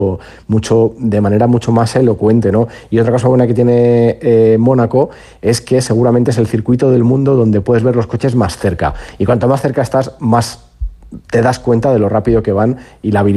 de manera mucho más elocuente, ¿no? Y otra cosa buena que tiene Mónaco es que seguramente es el circuito del mundo donde puedes ver los coches más cerca. Y cuanto más cerca estás, más te das cuenta de lo rápido que van y la habilidad